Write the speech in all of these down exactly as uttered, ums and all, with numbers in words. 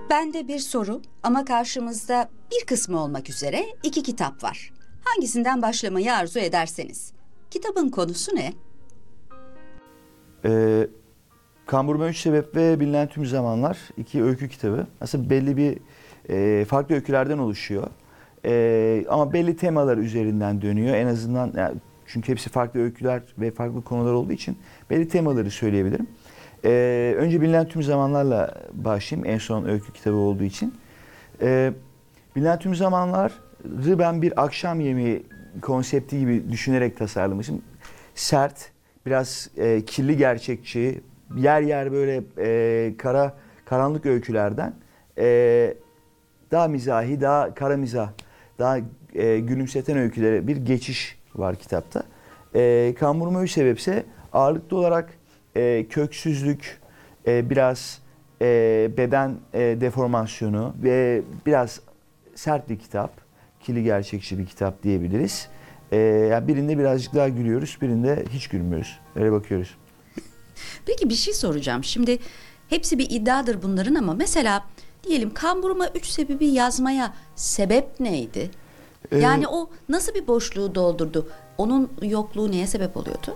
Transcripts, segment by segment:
Bende bir soru ama karşımızda bir kısmı olmak üzere iki kitap var. Hangisinden başlamayı arzu ederseniz. Kitabın konusu ne? Ee, Kamburuma Üç Sebep ve Bilinen Tüm Zamanlar iki öykü kitabı. Aslında belli bir e, farklı öykülerden oluşuyor. E, ama belli temalar üzerinden dönüyor. En azından yani çünkü hepsi farklı öyküler ve farklı konular olduğu için belli temaları söyleyebilirim. E, önce Bilinen Tüm Zamanlarla başlayayım. En son öykü kitabı olduğu için. E, Bilinen Tüm Zamanlar'ı ben bir akşam yemeği konsepti gibi düşünerek tasarlamışım. Sert, biraz e, kirli gerçekçi, yer yer böyle e, kara karanlık öykülerden e, daha mizahi, daha kara mizah, daha e, gülümseten öykülere bir geçiş var kitapta. E, Kamburuma Üç Sebepse ağırlıklı olarak e, köksüzlük, e, biraz e, beden e, deformasyonu ve biraz sert bir kitap, kirli gerçekçi bir kitap diyebiliriz. Ee, yani birinde birazcık daha gülüyoruz, birinde hiç gülmüyoruz. Öyle bakıyoruz. Peki bir şey soracağım. Şimdi hepsi bir iddiadır bunların ama mesela diyelim Kamburuma Üç Sebebi yazmaya sebep neydi? Ee, Yani o nasıl bir boşluğu doldurdu? Onun yokluğu neye sebep oluyordu?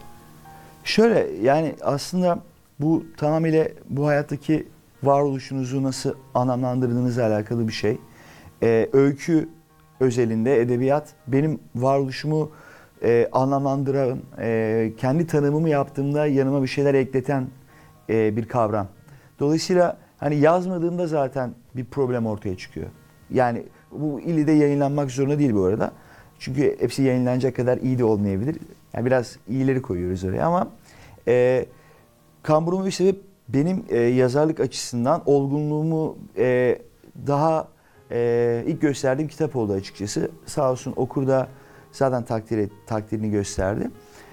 Şöyle yani aslında bu tamamıyla bu hayattaki varoluşunuzu nasıl anlamlandırdığınızla alakalı bir şey. Ee, öykü özelinde edebiyat benim varoluşumu e, anlamlandıran, e, kendi tanımımı yaptığımda yanıma bir şeyler ekleten e, bir kavram. Dolayısıyla hani yazmadığımda zaten bir problem ortaya çıkıyor. Yani bu ille de yayınlanmak zorunda değil bu arada. Çünkü hepsi yayınlanacak kadar iyi de olmayabilir. Yani biraz iyileri koyuyoruz oraya ama e, Kamburuma Üç Sebep benim e, yazarlık açısından olgunluğumu e, daha e, ilk gösterdiğim kitap oldu açıkçası. Sağ olsun okur da zaten takdir et, takdirini gösterdi.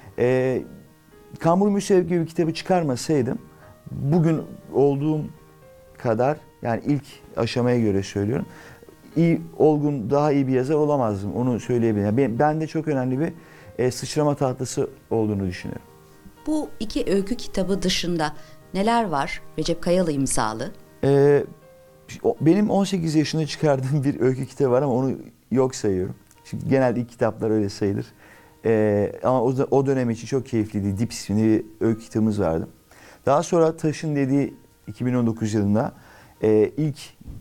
E, Kamburuma Üç Sebep gibi bir kitabı çıkarmasaydım bugün olduğum kadar yani ilk aşamaya göre söylüyorum. İyi, olgun, daha iyi bir yazar olamazdım. Onu söyleyebilirim. Ben, ben de çok önemli bir e, sıçrama tahtası olduğunu düşünüyorum. Bu iki öykü kitabı dışında neler var Recep Kayalı imzalı? Ee, benim on sekiz yaşında çıkardığım bir öykü kitabı var ama onu yok sayıyorum. Çünkü genelde ilk kitaplar öyle sayılır. Ee, ama o, o dönem için çok keyifliydi. Dip isimli bir öykü kitabımız vardı. Daha sonra Taş'ın dediği iki bin on dokuz yılında e, ilk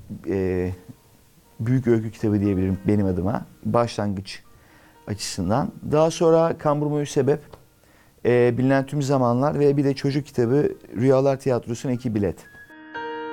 e, büyük öykü kitabı diyebilirim benim adıma. Başlangıç açısından. Daha sonra Kamburuma Üç Sebep, e, Bilinen Tüm Zamanlar ve bir de çocuk kitabı Rüyalar Tiyatrosu'nun iki bilet.